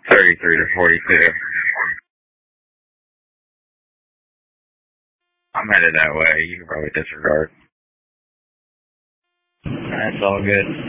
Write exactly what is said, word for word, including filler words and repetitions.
thirty-three to forty-two. I'm headed that way. You can probably disregard. That's all good.